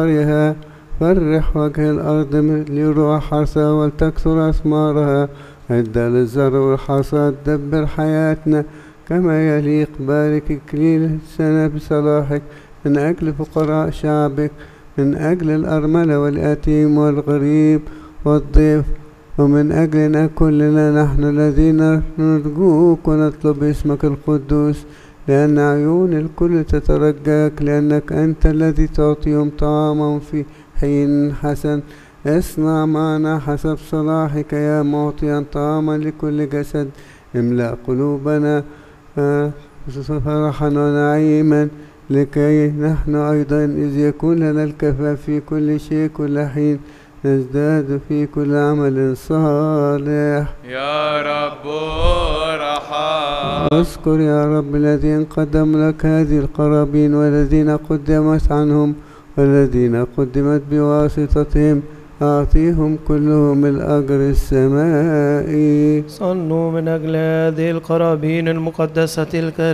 ثمارها، فرح وجه الأرض ليروى حرثها ولتكثر أثمارها. عد للزرع والحصاد، دبر حياتنا كما يليق. بارك إكليل السنة بصلاحك من أجل فقراء شعبك، من أجل الأرملة واليتيم والغريب والضيف، ومن أجلنا كلنا نحن الذين نرجوك ونطلب اسمك القدوس، لأن عيون الكل تترجاك، لأنك أنت الذي تعطيهم طعاما في حين حسن. اصنع معنا حسب صلاحك يا معطيا طعاما لكل جسد. املأ قلوبنا فرحا ونعيما، لكي نحن أيضا إذ يكون لنا الكفاف في كل شيء كل حين نزداد في كل عمل صالح. يا رب ارحم. اذكر يا رب الذين قدموا لك هذه القرابين، والذين قدمت عنهم، والذين قدمت بواسطتهم، أعطيهم كلهم الأجر السمائي. صلوا من أجل هذه القرابين المقدسة الكريمة